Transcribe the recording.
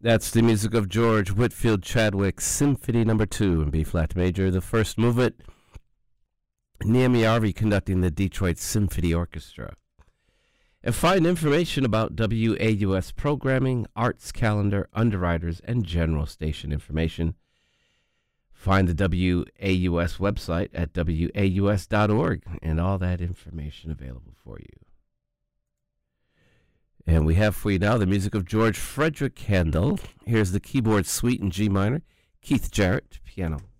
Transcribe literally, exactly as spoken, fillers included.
That's the music of George Whitfield Chadwick's Symphony Number Two in B flat major, the first movement. Naomi Arvey conducting the Detroit Symphony Orchestra. And find information about W A U S programming, arts calendar, underwriters, and general station information. Find the W A U S website at W A U S dot org and all that information available for you. And we have for you now the music of George Frederick Handel. Here's the keyboard suite in G minor. Keith Jarrett, piano.